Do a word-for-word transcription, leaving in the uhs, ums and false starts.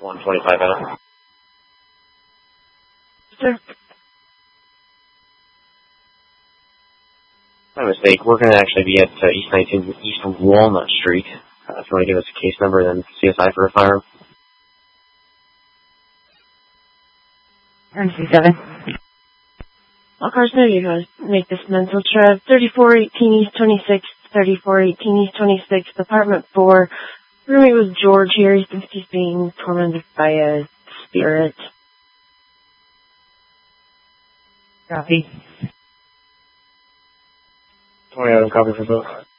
one twenty-five out. Sir? My mistake. We're going to actually be at uh, East nineteen, East Walnut Street. Uh, if you want to give us a case number, then C S I for a fire. M C seven. All cars know you guys make this mental trip. thirty-four eighteen East twenty-sixth, thirty-four eighteen East twenty-sixth, Apartment four. Roommate was George here. He thinks he's being tormented by a spirit. Copy. twenty item copy for both.